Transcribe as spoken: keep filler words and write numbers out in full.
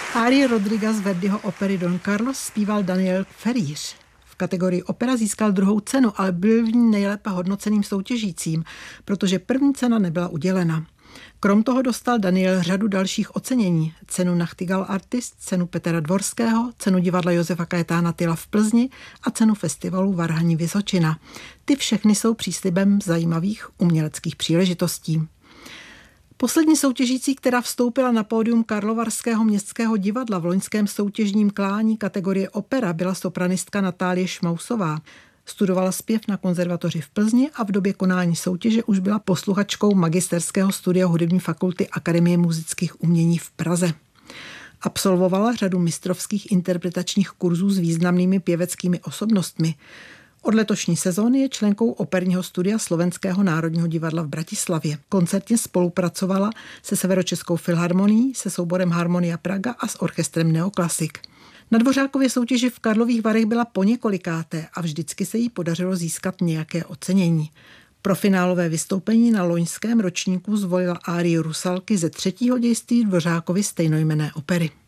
Árii Rodriga z Verdiho opery Don Carlos zpíval Daniel Ferríř. V kategorii opera získal druhou cenu, ale byl v ní nejlépe hodnoceným soutěžícím, protože první cena nebyla udělena. Krom toho dostal Daniel řadu dalších ocenění. Cenu Nachtigal Artist, cenu Petra Dvorského, cenu divadla Josefa Kajetána Tyla v Plzni a cenu festivalu Varhaní Vysočina. Ty všechny jsou příslibem zajímavých uměleckých příležitostí. Poslední soutěžící, která vstoupila na pódium Karlovarského městského divadla v loňském soutěžním klání kategorie opera, byla sopranistka Natálie Šmausová. Studovala zpěv na konzervatoři v Plzni a v době konání soutěže už byla posluchačkou magisterského studia hudební fakulty Akademie múzických umění v Praze. Absolvovala řadu mistrovských interpretačních kurzů s významnými pěveckými osobnostmi. Od letošní sezóny je členkou operního studia Slovenského národního divadla v Bratislavě. Koncertně spolupracovala se Severočeskou filharmonií, se souborem Harmonia Praga a s orchestrem Neoklasik. Na Dvořákově soutěži v Karlových Varech byla poněkolikáté a vždycky se jí podařilo získat nějaké ocenění. Pro finálové vystoupení na loňském ročníku zvolila árii Rusalky ze třetího dějství Dvořákovy stejnojmenné opery.